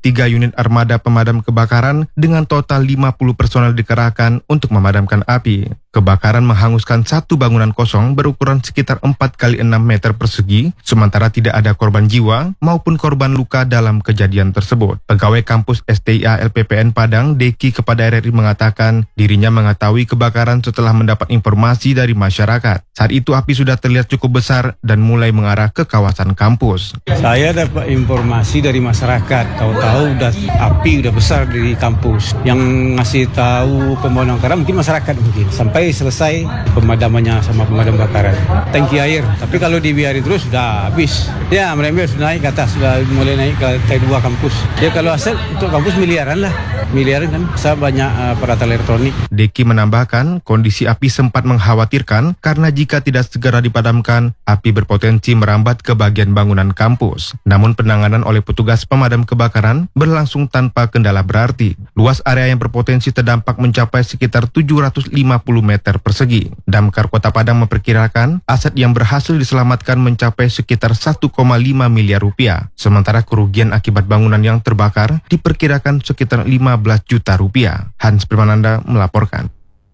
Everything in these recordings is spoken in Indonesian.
3 unit armada pemadam kebakaran dengan total 50 personel dikerahkan untuk memadamkan api. Kebakaran menghanguskan satu bangunan kosong berukuran sekitar 4 kali 6 meter persegi, sementara tidak ada korban jiwa maupun korban luka dalam kejadian tersebut. Pegawai kampus STIA LPPN Padang, Deki, kepada RRI mengatakan dirinya mengetahui kebakaran setelah mendapat informasi dari masyarakat. Saat itu api sudah terlihat cukup besar dan mulai mengarah ke kawasan kampus. Saya dapat informasi dari masyarakat, tahu-tahu api udah besar di kampus. Yang ngasih tahu pemadam kebakaran mungkin masyarakat sampai selesai pemadamannya sama pemadam kebakaran. Tangki air, tapi kalau dibiarin terus sudah habis. Ya, mereka sudah naik ke atas, sudah mulai naik ke T2 kampus. Ya kalau aset untuk kampus miliaran kan, saya banyak peralatan elektronik. Deki menambahkan, kondisi api sempat mengkhawatirkan karena jika tidak segera dipadamkan, api berpotensi merambat ke bagian bangunan kampus. Namun penanganan oleh petugas pemadam kebakaran berlangsung tanpa kendala berarti. Luas area yang berpotensi terdampak mencapai sekitar 750 meter persegi. Damkar Kota Padang memperkirakan aset yang berhasil diselamatkan mencapai sekitar 1,5 miliar rupiah. Sementara kerugian akibat bangunan yang terbakar diperkirakan sekitar 15 juta rupiah. Hans Primananda melaporkan.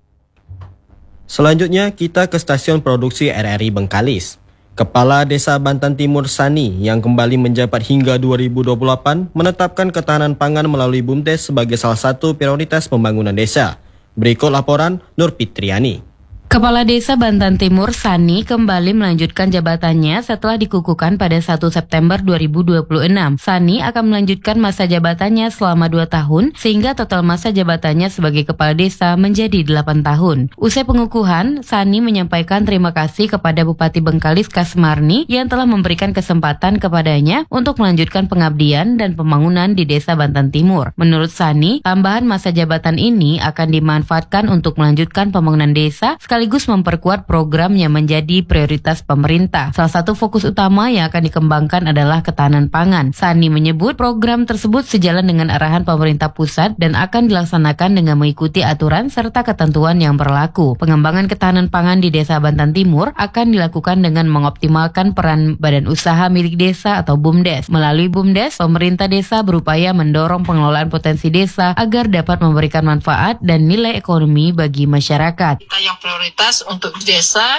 Selanjutnya kita ke stasiun produksi RRI Bengkalis. Kepala Desa Bantan Timur Sani yang kembali menjabat hingga 2028 menetapkan ketahanan pangan melalui BUMDes sebagai salah satu prioritas pembangunan desa. Berikut laporan Nur Fitriani. Kepala Desa Bantan Timur Sani kembali melanjutkan jabatannya setelah dikukuhkan pada 1 September 2026. Sani akan melanjutkan masa jabatannya selama 2 tahun sehingga total masa jabatannya sebagai kepala desa menjadi 8 tahun. Usai pengukuhan, Sani menyampaikan terima kasih kepada Bupati Bengkalis Kasmarni yang telah memberikan kesempatan kepadanya untuk melanjutkan pengabdian dan pembangunan di Desa Bantan Timur. Menurut Sani, tambahan masa jabatan ini akan dimanfaatkan untuk melanjutkan pembangunan desa sekaligus memperkuat program yang menjadi prioritas pemerintah. Salah satu fokus utama yang akan dikembangkan adalah ketahanan pangan. Sani menyebut program tersebut sejalan dengan arahan pemerintah pusat dan akan dilaksanakan dengan mengikuti aturan serta ketentuan yang berlaku. Pengembangan ketahanan pangan di Desa Bantan Timur akan dilakukan dengan mengoptimalkan peran badan usaha milik desa atau BUMDes. Melalui BUMDes, pemerintah desa berupaya mendorong pengelolaan potensi desa agar dapat memberikan manfaat dan nilai ekonomi bagi masyarakat. Kita yang prioritas untuk desa,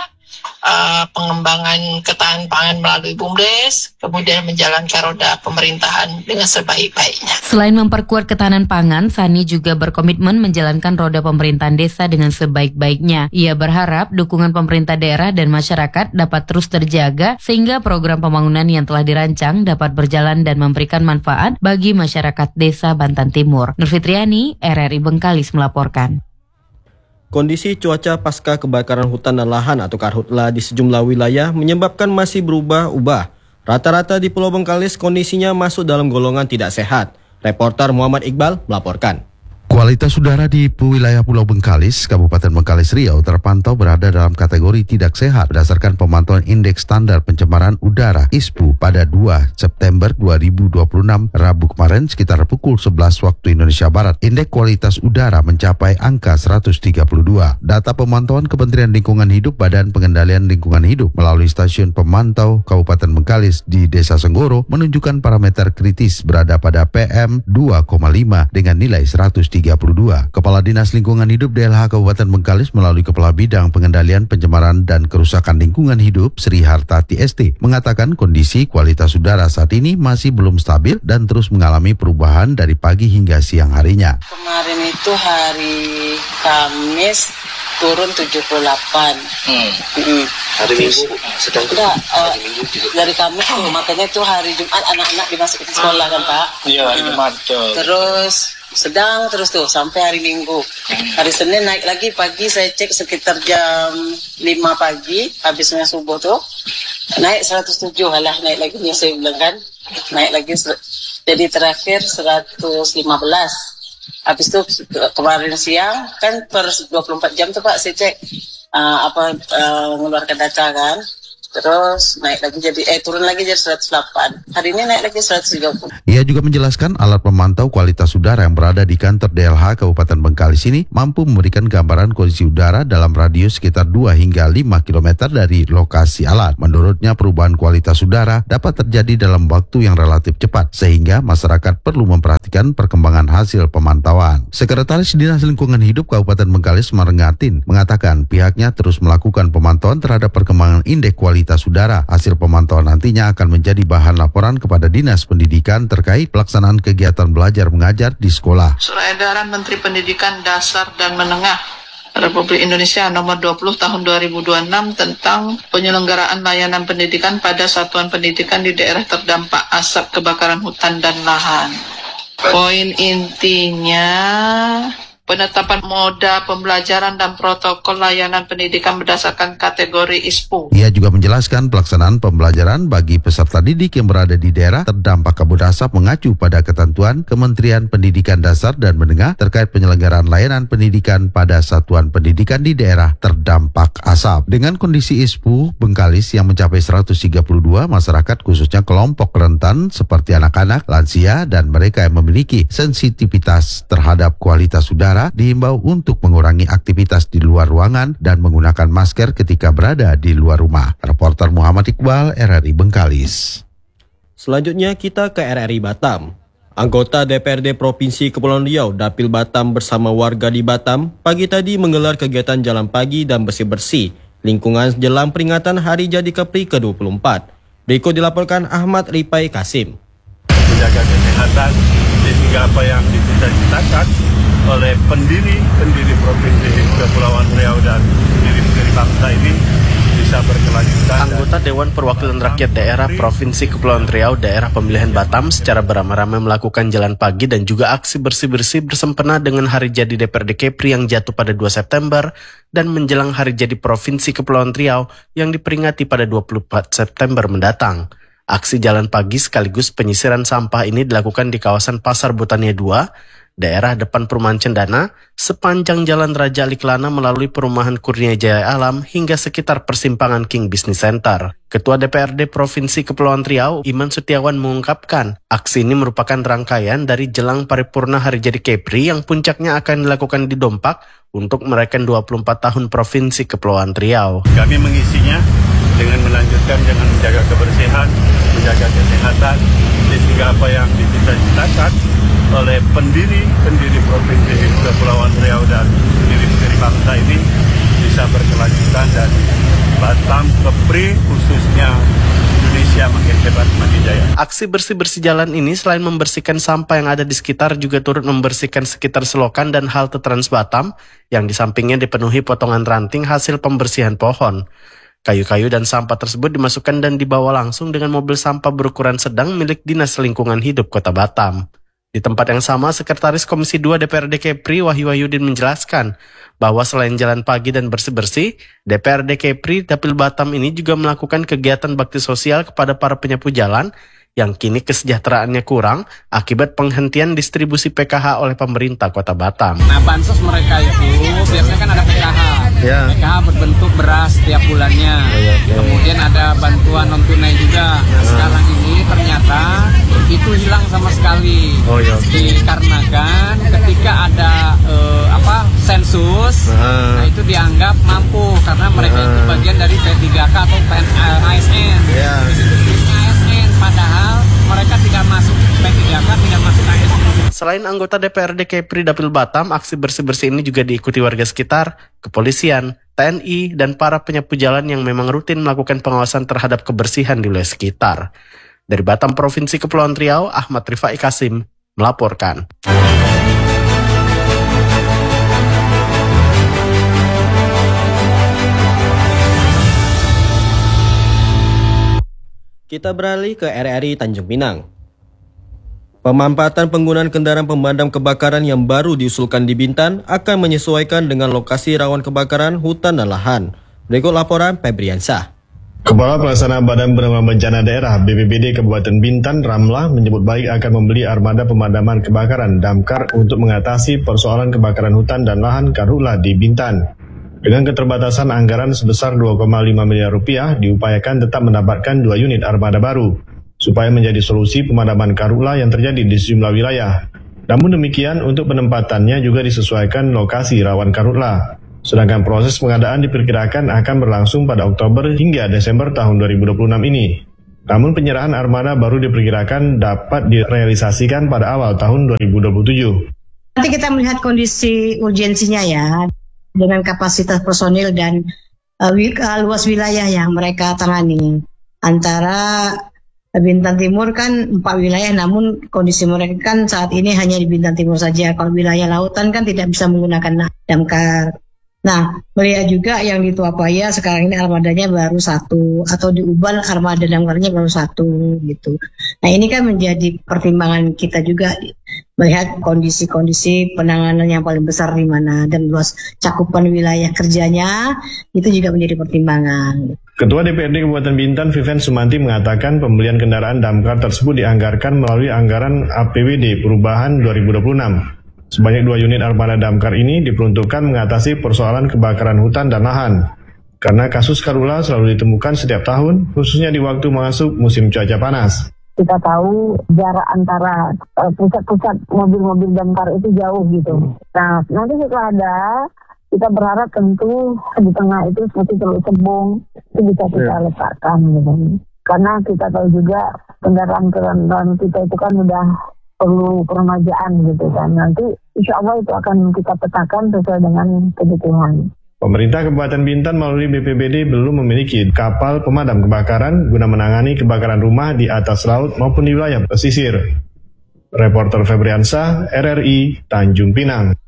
pengembangan ketahanan pangan melalui BUMDes, kemudian menjalankan roda pemerintahan dengan sebaik-baiknya. Selain memperkuat ketahanan pangan, Sani juga berkomitmen menjalankan roda pemerintahan desa dengan sebaik-baiknya. Ia berharap dukungan pemerintah daerah dan masyarakat dapat terus terjaga sehingga program pembangunan yang telah dirancang dapat berjalan dan memberikan manfaat bagi masyarakat Desa Bantan Timur. Nur Fitriani, RRI Bengkalis melaporkan. Kondisi cuaca pasca kebakaran hutan dan lahan atau karhutla di sejumlah wilayah menyebabkan masih berubah-ubah. Rata-rata di Pulau Bengkalis kondisinya masuk dalam golongan tidak sehat. Reporter Muhammad Iqbal melaporkan. Kualitas udara di wilayah Pulau Bengkalis, Kabupaten Bengkalis Riau terpantau berada dalam kategori tidak sehat berdasarkan pemantauan Indeks Standar Pencemaran Udara ISPU pada 2 September 2026 Rabu kemarin sekitar pukul 11 waktu Indonesia Barat. Indeks kualitas udara mencapai angka 132. Data pemantauan Kementerian Lingkungan Hidup Badan Pengendalian Lingkungan Hidup melalui stasiun pemantau Kabupaten Bengkalis di Desa Senggoro menunjukkan parameter kritis berada pada PM 2,5 dengan nilai 132. Kepala Dinas Lingkungan Hidup DLH Kabupaten Bengkalis melalui Kepala Bidang Pengendalian Pencemaran dan Kerusakan Lingkungan Hidup Sri Hartati ST mengatakan kondisi kualitas udara saat ini masih belum stabil dan terus mengalami perubahan dari pagi hingga siang harinya. Kemarin itu hari Kamis turun 78. Hari Minggu sedang hari Minggu juga. Dari Kamis makanya itu hari Jumat anak-anak dimasukin sekolah kan Pak? Iya hari Jumat. Terus sedang terus tuh sampai hari Minggu. Hari Senin naik lagi pagi saya cek sekitar jam 5 pagi habisnya subuh tuh naik 107 naik lagi nih saya bilang kan naik lagi jadi terakhir 115. Habis itu kemarin siang kan per 24 jam tuh Pak saya cek mengeluarkan data kan Terus naik lagi turun lagi jadi 108. Hari ini naik lagi 130. Ia juga menjelaskan alat pemantau kualitas udara yang berada di kantor DLH Kabupaten Bengkalis ini mampu memberikan gambaran kondisi udara dalam radius sekitar 2 hingga 5 km dari lokasi alat. Menurutnya perubahan kualitas udara dapat terjadi dalam waktu yang relatif cepat sehingga masyarakat perlu memperhatikan perkembangan hasil pemantauan. Sekretaris Dinas Lingkungan Hidup Kabupaten Bengkalis Marengatin mengatakan pihaknya terus melakukan pemantauan terhadap perkembangan indeks kualitas udara. Hasil pemantauan nantinya akan menjadi bahan laporan kepada Dinas Pendidikan terkait pelaksanaan kegiatan belajar mengajar di sekolah. Surat edaran Menteri Pendidikan Dasar dan Menengah Republik Indonesia nomor 20 tahun 2026 tentang penyelenggaraan layanan pendidikan pada satuan pendidikan di daerah terdampak asap kebakaran hutan dan lahan. Poin intinya penetapan moda pembelajaran dan protokol layanan pendidikan berdasarkan kategori ISPU. Ia juga menjelaskan pelaksanaan pembelajaran bagi peserta didik yang berada di daerah terdampak kabut asap mengacu pada ketentuan Kementerian Pendidikan Dasar dan Menengah terkait penyelenggaraan layanan pendidikan pada satuan pendidikan di daerah terdampak asap. Dengan kondisi ISPU Bengkalis yang mencapai 132, masyarakat khususnya kelompok rentan seperti anak-anak, lansia, dan mereka yang memiliki sensitivitas terhadap kualitas udara diimbau untuk mengurangi aktivitas di luar ruangan dan menggunakan masker ketika berada di luar rumah. Reporter Muhammad Iqbal, RRI Bengkalis. Selanjutnya kita ke RRI Batam. Anggota DPRD Provinsi Kepulauan Riau Dapil Batam bersama warga di Batam pagi tadi menggelar kegiatan jalan pagi dan bersih-bersih lingkungan jelang peringatan Hari Jadi Kepri ke-24. Berikut dilaporkan Ahmad Ripai Kasim. Menjaga kesehatan sehingga apa yang dicita-citakan oleh pendiri Provinsi Kepulauan Riau dan pendiri bangsa ini bisa berkelanjutan. Anggota Dewan Perwakilan Rakyat Daerah Provinsi Kepulauan Riau daerah pemilihan Batam secara beramai-ramai melakukan jalan pagi dan juga aksi bersih-bersih bersempena dengan hari jadi DPRD Kepri yang jatuh pada 2 September dan menjelang hari jadi Provinsi Kepulauan Riau yang diperingati pada 24 September mendatang. Aksi jalan pagi sekaligus penyisiran sampah ini dilakukan di kawasan Pasar Botania 2, daerah depan Perumahan Cendana, sepanjang Jalan Raja Aliklana melalui Perumahan Kurnia Jaya Alam hingga sekitar persimpangan King Business Center. Ketua DPRD Provinsi Kepulauan Riau, Iman Setiawan mengungkapkan, aksi ini merupakan rangkaian dari jelang paripurna Hari Jadi Kepri yang puncaknya akan dilakukan di Dompak untuk merayakan 24 tahun Provinsi Kepulauan Riau. Kami mengisinya dengan melanjutkan dengan menjaga kebersihan, menjaga kesehatan, sehingga apa yang dicita-citakan oleh pendiri Provinsi Kepulauan Riau dan pendiri bangsa ini bisa berkelanjutan dan Batam, Kepri, khususnya Indonesia makin hebat, makin jaya. Aksi bersih-bersih jalan ini selain membersihkan sampah yang ada di sekitar juga turut membersihkan sekitar selokan dan halte Trans Batam yang di sampingnya dipenuhi potongan ranting hasil pembersihan pohon. Kayu-kayu dan sampah tersebut dimasukkan dan dibawa langsung dengan mobil sampah berukuran sedang milik Dinas Lingkungan Hidup Kota Batam. Di tempat yang sama, Sekretaris Komisi 2 DPRD Kepri Wahyu Wahyudin menjelaskan bahwa selain jalan pagi dan bersih-bersih, DPRD Kepri Dapil Batam ini juga melakukan kegiatan bakti sosial kepada para penyapu jalan yang kini kesejahteraannya kurang akibat penghentian distribusi PKH oleh pemerintah Kota Batam. Nah, bansos mereka itu biasanya kan ada PKH. Ya. PKH berbentuk beras setiap bulannya. Kemudian ada bantuan non tunai juga. Nah, sekarang ini ternyata itu hilang sama sekali. Dikarenakan ketika ada sensus, nah itu dianggap mampu karena mereka itu bagian dari P3K atau ASN. ASN padahal mereka tidak masuk P3K, tidak masuk ASN. Selain anggota DPRD Kepri Dapil Batam, aksi bersih-bersih ini juga diikuti warga sekitar, kepolisian, TNI, dan para penyapu jalan yang memang rutin melakukan pengawasan terhadap kebersihan di wilayah sekitar. Dari Batam, Provinsi Kepulauan Riau, Ahmad Rifai Kasim melaporkan. Kita beralih ke RRI Tanjung Pinang. Pemanfaatan penggunaan kendaraan pemadam kebakaran yang baru diusulkan di Bintan akan menyesuaikan dengan lokasi rawan kebakaran hutan dan lahan. Berikut laporan Febriansah. Kepala Pelaksana Badan Penanggulangan Bencana Daerah BPBD Kabupaten Bintan, Ramlah, menyebut baik akan membeli armada pemadaman kebakaran damkar untuk mengatasi persoalan kebakaran hutan dan lahan karhutla di Bintan. Dengan keterbatasan anggaran sebesar 2,5 miliar rupiah, diupayakan tetap mendapatkan 2 unit armada baru, supaya menjadi solusi pemadaman karhutla yang terjadi di sejumlah wilayah. Namun demikian, untuk penempatannya juga disesuaikan lokasi rawan karhutla. Sedangkan proses pengadaan diperkirakan akan berlangsung pada Oktober hingga Desember tahun 2026 ini. Namun penyerahan armada baru diperkirakan dapat direalisasikan pada awal tahun 2027. Nanti kita melihat kondisi urgensinya ya, dengan kapasitas personil dan luas wilayah yang mereka tangani. Antara Bintan Timur kan 4 wilayah, namun kondisi mereka kan saat ini hanya di Bintan Timur saja. Kalau wilayah lautan kan tidak bisa menggunakan damkar. Nah, melihat juga yang di Tuapaya sekarang ini armadanya baru 1, atau di Ubal armada damkarnya baru 1 gitu. Nah, ini kan menjadi pertimbangan kita juga melihat kondisi-kondisi penanganan yang paling besar di mana dan luas cakupan wilayah kerjanya itu juga menjadi pertimbangan. Ketua DPRD Kabupaten Bintan, Vivian Sumanti, mengatakan pembelian kendaraan damkar tersebut dianggarkan melalui anggaran APBD Perubahan 2026. Sebanyak 2 unit armada damkar ini diperuntukkan mengatasi persoalan kebakaran hutan dan lahan. Karena kasus karhutla selalu ditemukan setiap tahun, khususnya di waktu masuk musim cuaca panas. Kita tahu jarak antara pusat-pusat mobil-mobil damkar itu jauh gitu. Nah, nanti setelah ada, kita berharap tentu di tengah itu seperti Teluk Cebong itu bisa kita letakkan gitu. Karena kita tahu juga kendaraan kita itu kan udah perlu peremajaan gitu kan. Nanti insya Allah itu akan kita petakan sesuai dengan kebutuhan. Pemerintah Kabupaten Bintan melalui BPBD belum memiliki kapal pemadam kebakaran guna menangani kebakaran rumah di atas laut maupun di wilayah pesisir. Reporter Febriansyah, RRI, Tanjung Pinang.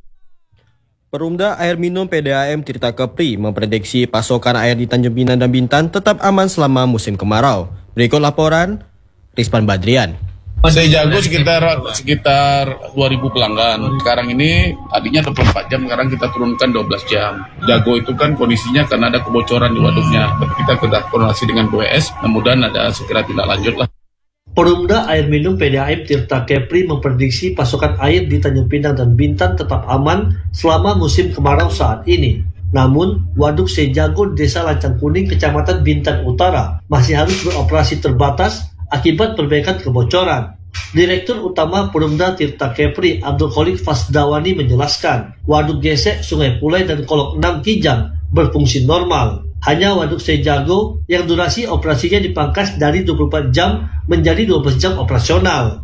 Perumda Air Minum PDAM Tirta Kepri memprediksi pasokan air di Tanjung Pinang dan Bintan tetap aman selama musim kemarau. Berikut laporan Rizpan Badrian. Sejago sekitar 2.000 pelanggan. Sekarang ini tadinya 24 jam, sekarang kita turunkan 12 jam. Jago itu kan kondisinya karena ada kebocoran di waduknya. Tapi kita sudah koordinasi dengan BWS, mudah-mudahan ada segera tindak lanjut lah. Perumda Air Minum PDAM Tirta Kepri memprediksi pasokan air di Tanjung Pinang dan Bintan tetap aman selama musim kemarau saat ini. Namun, Waduk Sejago Desa Lancang Kuning, Kecamatan Bintan Utara masih harus beroperasi terbatas akibat perbaikan kebocoran. Direktur Utama Perumda Tirta Kepri Abdul Kholik Fasdawani menjelaskan, Waduk Gesek, Sungai Pulai, dan Kolok 6 Kijang berfungsi normal. Hanya Waduk Sejago yang durasi operasinya dipangkas dari 24 jam menjadi 12 jam operasional.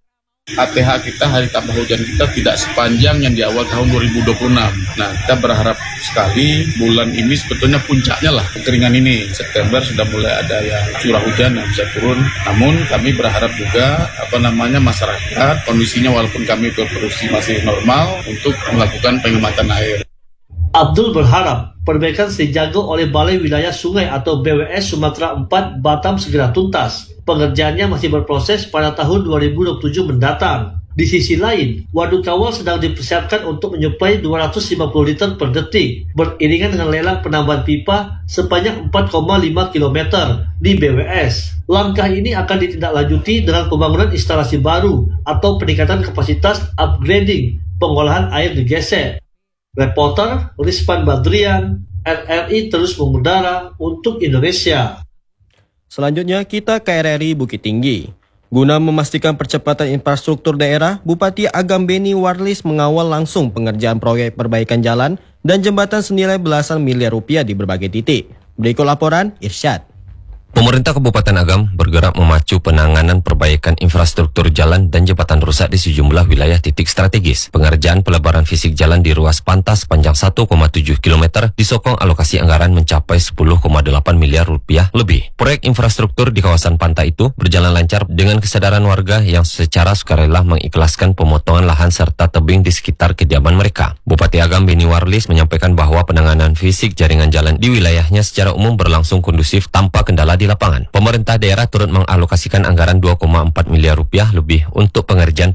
ATH kita, hari tanpa hujan kita tidak sepanjang yang di awal tahun 2026. Nah, kita berharap sekali bulan ini sebetulnya puncaknya lah kekeringan ini. September sudah mulai ada yang curah hujan yang bisa turun. Namun kami berharap juga masyarakat kondisinya walaupun kami berproduksi masih normal untuk melakukan penghematan air. Abdul berharap perbaikan Sejago oleh Balai Wilayah Sungai atau BWS Sumatera 4 Batam segera tuntas. Pengerjaannya masih berproses pada tahun 2027 mendatang. Di sisi lain, Waduk Kawal sedang dipersiapkan untuk menyuplai 250 liter per detik, beriringan dengan lelang penambahan pipa sepanjang 4,5 km di BWS. Langkah ini akan ditindaklanjuti dengan pembangunan instalasi baru atau peningkatan kapasitas upgrading pengolahan air di Gesek. Reporter Rizpan Badrian, RRI terus mengudara untuk Indonesia. Selanjutnya kita ke RRI Bukit Tinggi. Guna memastikan percepatan infrastruktur daerah, Bupati Agam Beni Warlis mengawal langsung pengerjaan proyek perbaikan jalan dan jembatan senilai belasan miliar rupiah di berbagai titik. Berikut laporan Irsyad. Pemerintah Kabupaten Agam bergerak memacu penanganan perbaikan infrastruktur jalan dan jembatan rusak di sejumlah wilayah titik strategis. Pengerjaan pelebaran fisik jalan di ruas pantas panjang 1,7 km disokong alokasi anggaran mencapai 10,8 miliar rupiah lebih. Proyek infrastruktur di kawasan pantai itu berjalan lancar dengan kesadaran warga yang secara sukarela mengikhlaskan pemotongan lahan serta tebing di sekitar kediaman mereka. Bupati Agam Beni Warlis menyampaikan bahwa penanganan fisik jaringan jalan di wilayahnya secara umum berlangsung kondusif tanpa kendala di lapangan. Pemerintah daerah turut mengalokasikan anggaran 2,4 miliar rupiah lebih untuk pengerjaan paket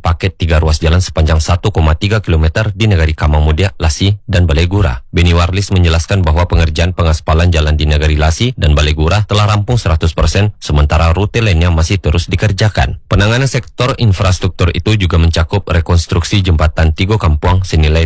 3 ruas jalan sepanjang 1,3 km di Negari Kamangmudia, Lasi, dan Balegura. Beni Warlis menjelaskan bahwa pengerjaan pengaspalan jalan di Negari Lasi dan Balegura telah rampung 100%, sementara rute lainnya masih terus dikerjakan. Penanganan sektor infrastruktur itu juga mencakup rekonstruksi jembatan Tigo Kampuang senilai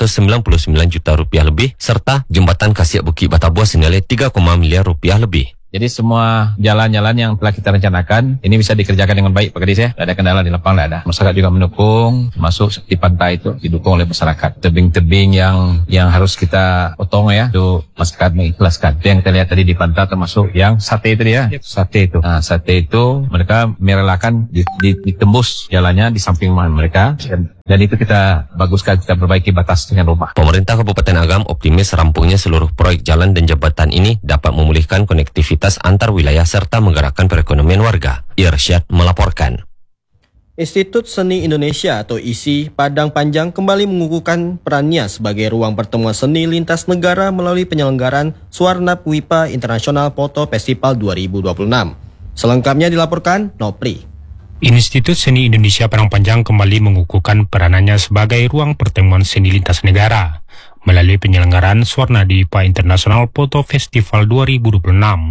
599 juta rupiah lebih, serta jembatan Kasiak Bukit Batabuah senilai 3, miliar rupiah lebih. Jadi semua jalan-jalan yang telah kita rencanakan ini bisa dikerjakan dengan baik Pak Kadis ya. Tidak ada kendala di lapangan, tidak ada. Masyarakat juga mendukung, masuk di pantai itu didukung oleh masyarakat. Tebing-tebing yang harus kita potong ya, itu masyarakat mengikhlaskan. Itu yang kita lihat tadi di pantai, termasuk yang sate itu dia. Sate itu. Nah, sate itu mereka merelakan ditembus jalannya di samping rumah mereka. Dan itu kita baguskan, kita perbaiki batas dengan rumah. Pemerintah Kabupaten Agam optimis rampungnya seluruh proyek jalan dan jembatan ini dapat memulihkan konektivitas antar wilayah serta menggerakkan perekonomian warga. Irsyad melaporkan. Institut Seni Indonesia atau ISI Padang Panjang kembali mengukuhkan perannya sebagai ruang pertemuan seni lintas negara melalui penyelenggaraan Swarnap Wipa International Photo Festival 2026. Selengkapnya dilaporkan Nopri. Institut Seni Indonesia Padang Panjang kembali mengukuhkan peranannya sebagai ruang pertemuan seni lintas negara melalui penyelenggaraan Swarnadwipa International Photo Festival 2026.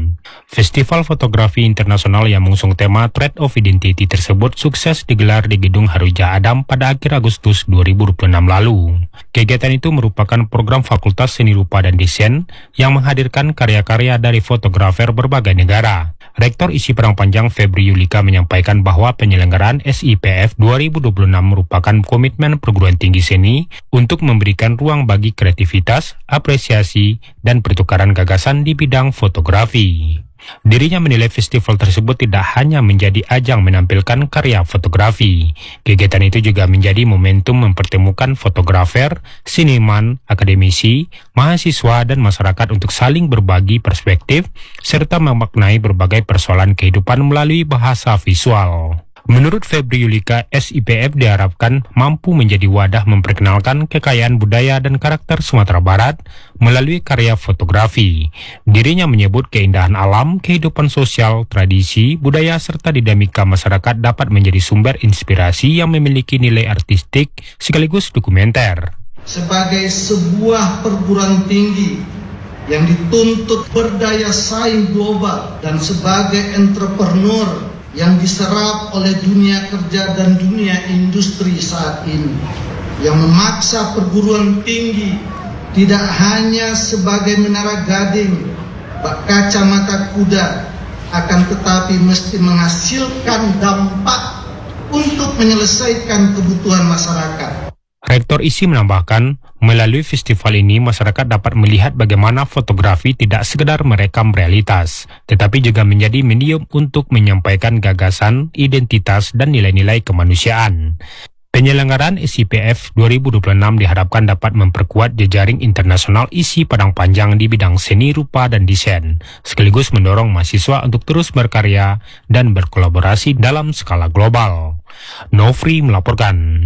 Festival fotografi internasional yang mengusung tema Thread of Identity tersebut sukses digelar di Gedung Haruja Adam pada akhir Agustus 2026 lalu. Kegiatan itu merupakan program Fakultas Seni Rupa dan Desain yang menghadirkan karya-karya dari fotografer berbagai negara. Rektor ISI Padang Panjang Febri Yulika menyampaikan bahwa penyelenggaraan SIPF 2026 merupakan komitmen perguruan tinggi seni untuk memberikan ruang bagi kreativitas, apresiasi, dan pertukaran gagasan di bidang fotografi. Dirinya menilai festival tersebut tidak hanya menjadi ajang menampilkan karya fotografi. Kegiatan itu juga menjadi momentum mempertemukan fotografer, seniman, akademisi, mahasiswa, dan masyarakat untuk saling berbagi perspektif serta memaknai berbagai persoalan kehidupan melalui bahasa visual. Menurut Febri Yulika, SIPF diharapkan mampu menjadi wadah memperkenalkan kekayaan budaya dan karakter Sumatera Barat melalui karya fotografi. Dirinya menyebut keindahan alam, kehidupan sosial, tradisi, budaya, serta dinamika masyarakat dapat menjadi sumber inspirasi yang memiliki nilai artistik sekaligus dokumenter. Sebagai sebuah perguruan tinggi yang dituntut berdaya saing global dan sebagai entrepreneur yang diserap oleh dunia kerja dan dunia industri saat ini, yang memaksa perguruan tinggi tidak hanya sebagai menara gading, kacamata kuda, akan tetapi mesti menghasilkan dampak untuk menyelesaikan kebutuhan masyarakat. Rektor ISI menambahkan, melalui festival ini masyarakat dapat melihat bagaimana fotografi tidak sekedar merekam realitas, tetapi juga menjadi medium untuk menyampaikan gagasan, identitas, dan nilai-nilai kemanusiaan. Penyelenggaraan SIPF 2026 diharapkan dapat memperkuat jejaring internasional ISI Padang Panjang di bidang seni rupa dan desain, sekaligus mendorong mahasiswa untuk terus berkarya dan berkolaborasi dalam skala global. Nofri melaporkan.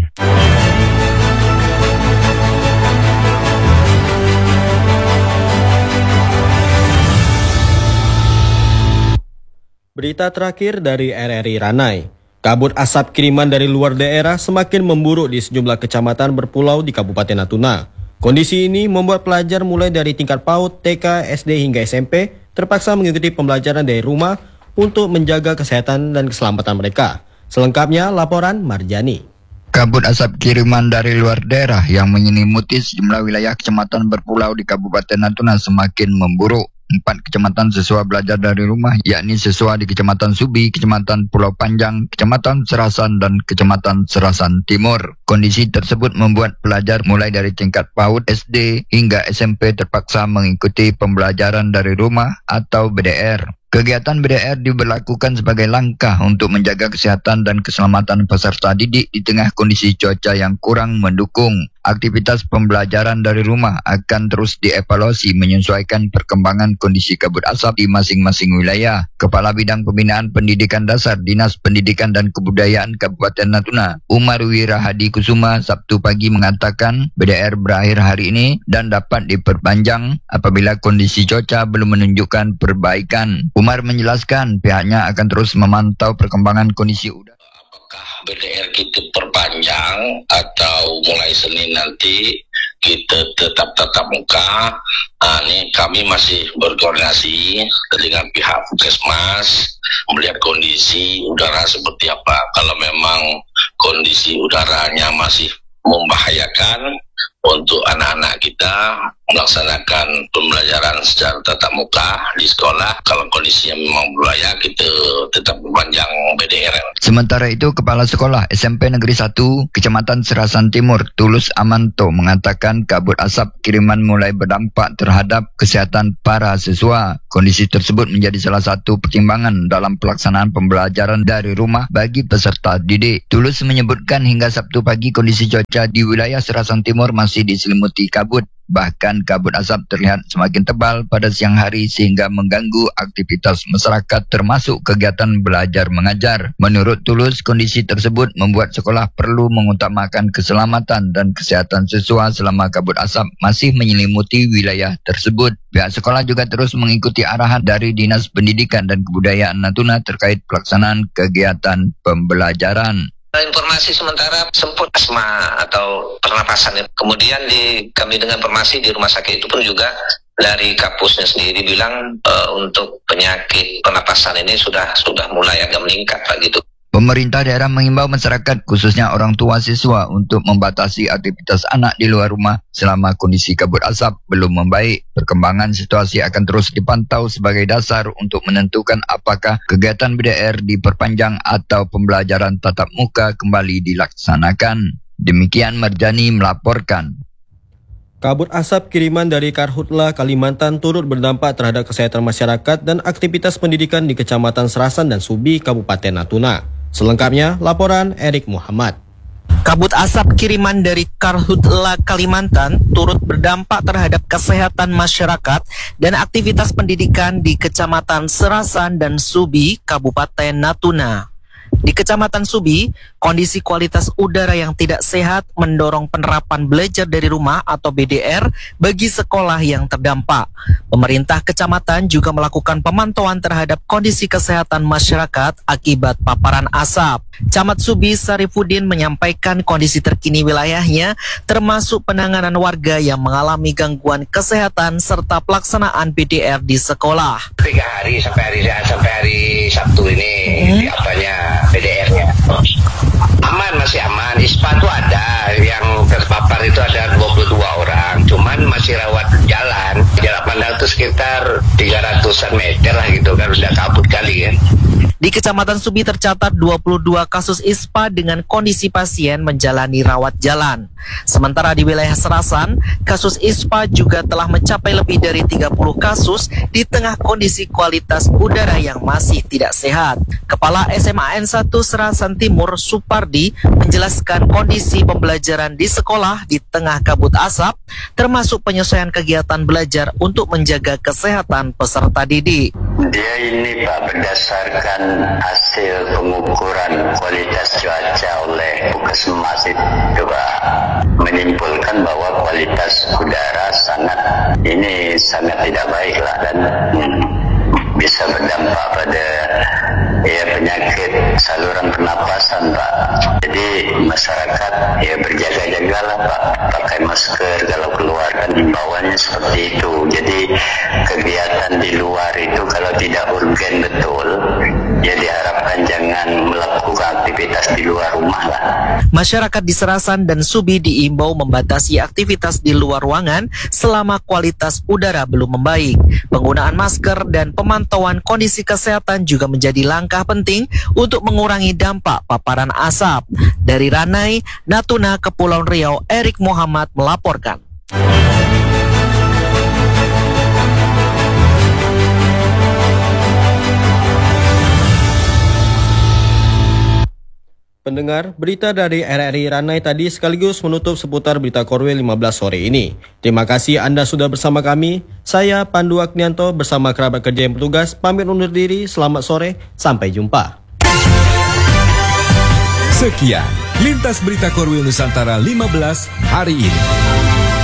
Berita terakhir dari RRI Ranai. Kabut asap kiriman dari luar daerah semakin memburuk di sejumlah kecamatan berpulau di Kabupaten Natuna. Kondisi ini membuat pelajar mulai dari tingkat PAUD, TK, SD hingga SMP terpaksa mengikuti pembelajaran dari rumah untuk menjaga kesehatan dan keselamatan mereka. Selengkapnya laporan Marjani. Kabut asap kiriman dari luar daerah yang menyelimuti sejumlah wilayah kecamatan berpulau di Kabupaten Natuna semakin memburuk. 4 kecamatan siswa belajar dari rumah, yakni siswa di Kecamatan Subi, Kecamatan Pulau Panjang, Kecamatan Serasan, dan Kecamatan Serasan Timur. Kondisi tersebut membuat pelajar mulai dari tingkat PAUD, SD, hingga SMP terpaksa mengikuti pembelajaran dari rumah atau BDR. Kegiatan BDR diberlakukan sebagai langkah untuk menjaga kesehatan dan keselamatan peserta didik di tengah kondisi cuaca yang kurang mendukung. Aktivitas pembelajaran dari rumah akan terus dievaluasi menyesuaikan perkembangan kondisi kabut asap di masing-masing wilayah. Kepala Bidang Pembinaan Pendidikan Dasar Dinas Pendidikan dan Kebudayaan Kabupaten Natuna, Umar Wirahadi Kusuma, Sabtu pagi mengatakan BDR berakhir hari ini dan dapat diperpanjang apabila kondisi cuaca belum menunjukkan perbaikan. Umar menjelaskan pihaknya akan terus memantau perkembangan kondisi udara. BDR kita perpanjang atau mulai Senin nanti kita tetap tatap muka. Ini kami masih berkoordinasi dengan pihak Puskesmas melihat kondisi udara seperti apa. Kalau memang kondisi udaranya masih membahayakan untuk anak-anak kita melaksanakan pembelajaran secara tatap muka di sekolah. Kalau kondisinya memang berbahaya, kita tetap perpanjang BDR. Sementara itu, Kepala Sekolah SMP Negeri 1, Kecamatan Serasan Timur, Tulus Amanto mengatakan kabut asap kiriman mulai berdampak terhadap kesehatan para siswa. Kondisi tersebut menjadi salah satu pertimbangan dalam pelaksanaan pembelajaran dari rumah bagi peserta didik. Tulus menyebutkan hingga Sabtu pagi kondisi cuaca di wilayah Serasan Timur masih diselimuti kabut. Bahkan kabut asap terlihat semakin tebal pada siang hari sehingga mengganggu aktivitas masyarakat termasuk kegiatan belajar mengajar. Menurut Tulus, kondisi tersebut membuat sekolah perlu mengutamakan keselamatan dan kesehatan siswa selama kabut asap masih menyelimuti wilayah tersebut. Pihak sekolah juga terus mengikuti arahan dari Dinas Pendidikan dan Kebudayaan Natuna terkait pelaksanaan kegiatan pembelajaran. Informasi sementara sempat asma atau pernapasan. Kemudian kami dengan informasi di rumah sakit itu pun juga dari kampusnya sendiri bilang untuk penyakit pernapasan ini sudah mulai agak meningkat Pak gitu. Pemerintah daerah mengimbau masyarakat khususnya orang tua siswa untuk membatasi aktivitas anak di luar rumah selama kondisi kabut asap belum membaik. Perkembangan situasi akan terus dipantau sebagai dasar untuk menentukan apakah kegiatan BDR diperpanjang atau pembelajaran tatap muka kembali dilaksanakan. Demikian Marjani melaporkan. Kabut asap kiriman dari Karhutla, Kalimantan turut berdampak terhadap kesehatan masyarakat dan aktivitas pendidikan di Kecamatan Serasan dan Subi, Kabupaten Natuna. Selengkapnya, laporan Erik Muhammad. Kabut asap kiriman dari Karhutla, Kalimantan turut berdampak terhadap kesehatan masyarakat dan aktivitas pendidikan di Kecamatan Serasan dan Subi, Kabupaten Natuna. Di Kecamatan Subi, kondisi kualitas udara yang tidak sehat mendorong penerapan belajar dari rumah atau BDR bagi sekolah yang terdampak. Pemerintah kecamatan juga melakukan pemantauan terhadap kondisi kesehatan masyarakat akibat paparan asap. Camat Subi Sarifuddin menyampaikan kondisi terkini wilayahnya termasuk penanganan warga yang mengalami gangguan kesehatan serta pelaksanaan BDR di sekolah. 3 hari sampai hari Sabtu ini BDR-nya aman, masih aman. ISPA itu ada yang terpapar itu ada 22 orang, cuman masih rawat jalan. Jarak pandang itu sekitar 300-an meter lah gitu kan, udah kabut kali kan. Di Kecamatan Subi tercatat 22 kasus ISPA dengan kondisi pasien menjalani rawat jalan. Sementara di wilayah Serasan, kasus ISPA juga telah mencapai lebih dari 30 kasus di tengah kondisi kualitas udara yang masih tidak sehat. Kepala SMAN 1 Serasan Timur Supardi menjelaskan kondisi pembelajaran di sekolah di tengah kabut asap, termasuk penyesuaian kegiatan belajar untuk menjaga kesehatan peserta didik. Dia ini Pak berdasarkan hasil pengukuran kualitas cuaca oleh Puskesmas itu Pak menyimpulkan bahwa kualitas udara sangat tidak baik lah dan bisa berdampak pada penyakit saluran pernapasan Pak. Jadi masyarakat berjaga-jagalah Pak, pakai masker kalau keluar, kan himbauannya seperti itu. Jadi kegiatan di luar itu kalau tidak urgen betul, ya diharapkan jangan melakukan aktivitas di luar rumah lah. Masyarakat di Serasan dan Subi diimbau membatasi aktivitas di luar ruangan selama kualitas udara belum membaik. Penggunaan masker dan pemantauan kondisi kesehatan juga menjadi langkah penting untuk mengurangi dampak paparan asap. Dari Ranai, Natuna, Kepulauan Riau, Erik Muhammad melaporkan. Pendengar, berita dari RRI Ranai tadi sekaligus menutup seputar berita Korwil 15 sore ini. Terima kasih Anda sudah bersama kami. Saya Pandu Agnianto bersama kerabat kerja yang bertugas pamit undur diri. Selamat sore, sampai jumpa. Sekian Lintas Berita Korwil Nusantara 15 hari ini.